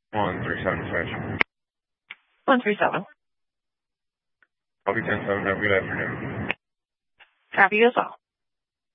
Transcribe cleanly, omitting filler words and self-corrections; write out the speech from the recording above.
137 switch. 137. Copy 10-7, have a good afternoon. Happy as well.